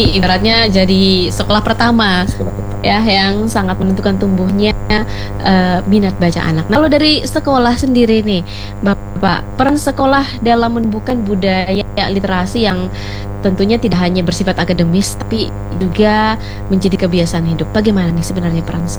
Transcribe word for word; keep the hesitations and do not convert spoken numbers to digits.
ibaratnya jadi sekolah pertama Sekolah pertama. ya yang sangat menentukan tumbuhnya eh, minat baca anak. Nah, kalau dari sekolah sendiri nih, Bapak, peran sekolah dalam menumbuhkan budaya literasi yang tentunya tidak hanya bersifat akademis tapi juga menjadi kebiasaan hidup. Bagaimana nih sebenarnya peran sekolah?